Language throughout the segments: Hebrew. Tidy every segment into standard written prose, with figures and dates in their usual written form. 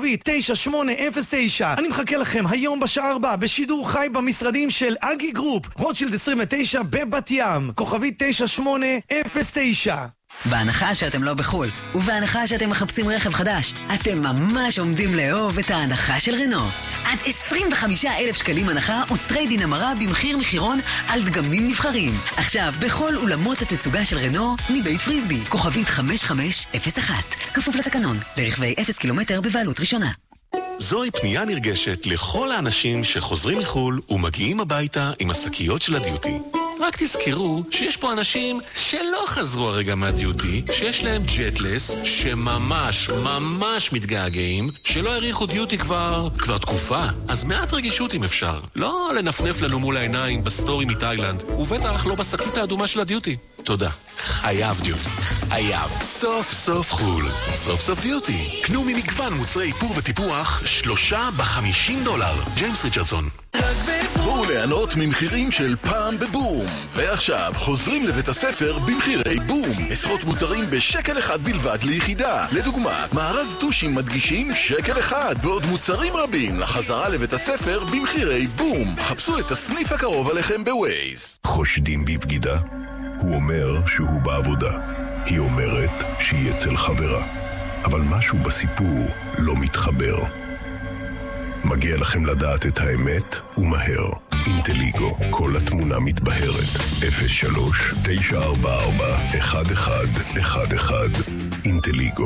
כוכבי 9809. אני מחכה לכם היום בשעה 4 בשידור חי במשרדים של אגי גרופ, רוטשילד 29 בבת ים, כוכבי 9809. בהנחה שאתם לא בחול, ובהנחה שאתם מחפשים רכב חדש, אתם ממש עומדים לאהוב את ההנחה של רנו. עד 25,000 שקלים הנחה וטריידין המרה במחיר מחירון על דגמים נבחרים. עכשיו בכל אולמות התצוגה של רנו מבית פריסבי, כוכבית 5501. כפוף לתקנון, לרכבי 0 קילומטר בבעלות ראשונה. זוהי פנייה נרגשת לכל האנשים שחוזרים מחול ומגיעים הביתה עם השקיות של הדיוטי. רק תזכרו שיש פה אנשים שלא חזרו הרגע מהדיוטי, שיש להם ג'טלס, שממש ממש מתגעגעים, שלא הריחו דיוטי כבר תקופה. אז מעט רגישות אם אפשר. לא לנפנף לנו מול העיניים בסטורי מתאילנד, ובטח לא בשקית האדומה של הדיוטי. תודה. חייב דיוטי. חייב. סוף סוף חול. סוף סוף דיוטי. קנו ממגוון מוצרי איפור וטיפוח 3 ב$50. ג'יימס ריצ'רדסון. בואו ליהנות ממחירים של פעם בבום. ועכשיו חוזרים לבית הספר במחירי בום. עשרות מוצרים בשקל אחד בלבד ליחידה. לדוגמה, מארז טושים מדגישים שקל אחד, ועוד מוצרים רבים לחזרה לבית הספר במחירי בום. חפשו את הסניף הקרוב עליכם בווייז. חושדים בבגידה? הוא אומר שהוא בעבודה. היא אומרת שהיא אצל חברה. אבל משהו בסיפור לא מתחבר. מגיע לכם לדעת את האמת ומהר. אינטליגו, כל התמונה מתבהרת. 03-944-1111. אינטליגו,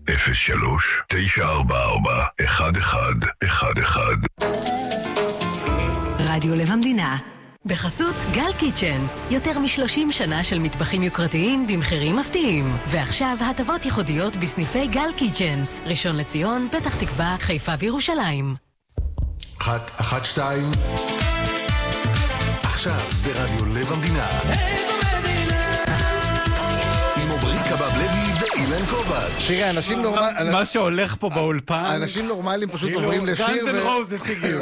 03-944-1111. רדיו לב המדינה בחסות גל קיצ'נס, יותר מ-30 שנה של מטבחים יוקרתיים במחירים מפתיעים. ועכשיו הטבות ייחודיות בסניפי גל קיצ'נס, ראשון לציון, פתח תקווה, חיפה וירושלים. 1-2 עכשיו ברדיו לב המדינה עם עומרי קבב לוי ואילן קובץ'. תראה, אנשים נורמליים, מה שהולך פה באולפן, אנשים נורמליים פשוט עוברים לשיר גאנז אנד רוזס הגיעו.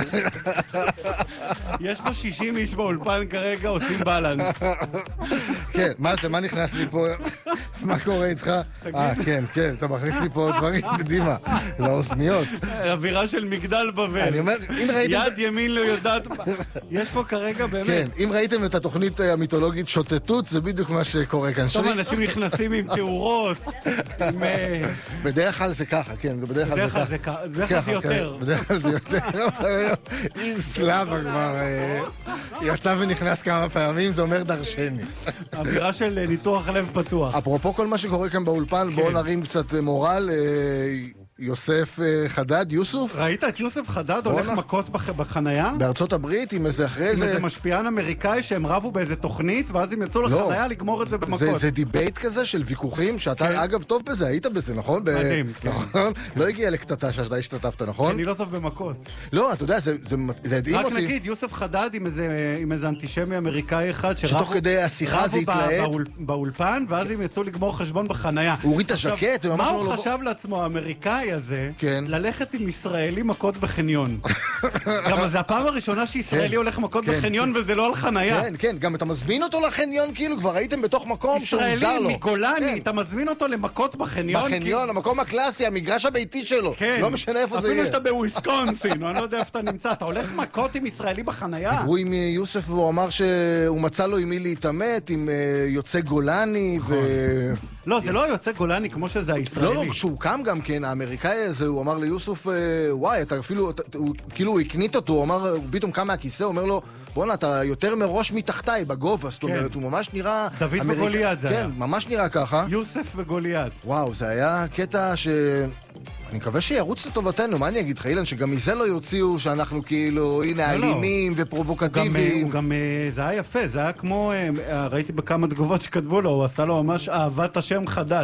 יש פה 60 איש באולפן כרגע עושים בלנס. כן, מה זה? מה נכנס לי פה? מה קורה איתך? כן, אתה מכניס לי פה דברים קדימה לאוזניות. אווירה של מגדל בבל. אני אומר, אם ראיתם... יד ימין לא יודעת... יש פה כרגע באמת. כן, אם ראיתם את התוכנית המיתולוגית שוטטות, זה בדיוק מה שקורה כאן. טוב, אנשים נכנסים עם תאורות, עם... בדרך כלל זה ככה, כן, בדרך כלל זה ככה. בדרך כלל זה יותר. בדרך כלל זה יותר. עם סלאבה כבר יצא ונכנס כמה פעמים, זה אומר דרשני. אווירה של ניתוח לב פתוח. אפרופו כל מה שקורה כאן באולפן, בואו נרים קצת מורל. יוסף חדד, יוסוף? ראית את יוסף חדד הולך מכות בחנייה? בארצות הברית עם איזה אחרי זה... עם איזה משפיען אמריקאי שהם רבו באיזה תוכנית, ואז הם יצאו לחנייה לגמור את זה במכות. זה דיבייט כזה של ויכוחים, שאתה אגב טוב בזה, היית בזה, נכון? מדהים, כן. לא הגיע לקטטה שאתה השתתפת, נכון? אני לא טוב במכות. לא, אתה יודע, זה הדהים אותי. רק נגיד, יוסף חדד עם איזה אנטישמי אמריקאי אחד שתוך כדי השיחה זה התלהט באולפן, ואז הם יצאו לגמור חשבון בחנייה. הוא הוריד את הז'קט, מה הוא חשב לעצמו, האמריקאי הזה, ללכת עם ישראלי מכות בחניון? גם זה הפעם הראשונה שישראלי הולך מכות בחניון וזה לא על חנייה. כן, כן, גם אתה מזמין אותו לחניון, כאילו כבר הייתם בתוך מקום שהוא זר לו. ישראלי מגולני, אתה מזמין אותו למכות בחניון. בחניון, המקום הקלאסי, המגרש הביתי שלו. לא משנה איפה זה יהיה. אפילו שאתה בוויסקונסין, אני לא יודע איפה אתה נמצא, אתה הולך מכות עם ישראלי בחנייה. דיברו עם יוסף והוא אמר שהוא מצא לו עם מי להתעמת, עם יוצא גולני ו... לא, זה לא יוצא גולני כמו שזה הישראלי. לא, כשהוא קם גם כן, האמריקאי הזה, הוא אמר ליוסוף, וואי, אתה אפילו, כאילו הוא הקנית אותו, הוא אמר, הוא פתאום קם מהכיסא, הוא אומר לו, בוא'נה, אתה יותר מראש מתחתיי, בגובה, זאת אומרת, הוא ממש נראה... דוד וגוליית זה היה. כן, ממש נראה ככה. יוסף וגוליית. וואו, זה היה קטע ש... אני מקווה שירוץ לטובתנו, מה אני אגיד לך, אילן, שגם מזה לא יוציאו שאנחנו כאילו, הנה, אלימים ופרובוקטיביים. הוא גם, זה היה יפה, זה היה כמו, ראיתי בכמה תגובות שכתבו לו, הוא עשה לו ממש אהבת השם חדד.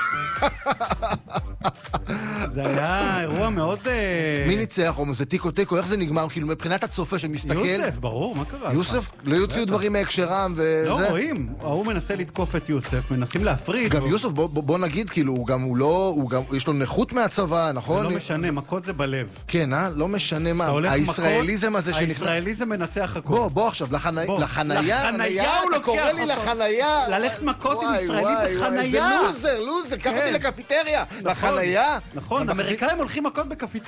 זה היה אירוע מאוד... מי ניצח? זה טיקו טיקו, איך זה נגמר? כאילו מבחינת הצופה שמסתכל... יוסף, ברור, מה קרה? יוסף, לא יוציאו דברים מהקשרם וזה... לא רואים, הוא מנסה לתקוף את יוסף, מנסים להפריד. גם יוסף, בוא נגיד, כאילו, הוא גם, יש לו נכות מהצבא, נכון? זה לא משנה, מכות זה בלב. כן, לא משנה מה. הישראליזם הזה שנכנס... הישראליזם מנצח הכל. בוא עכשיו, לחנייה, אתה קורא לי לחנייה. ללכת מכות עם ישראלי בחנייה. זה לוזר, קח אותי לקפיטריה. לחנייה. נכון, אמריקאים הולכים מכות בקפיטריה.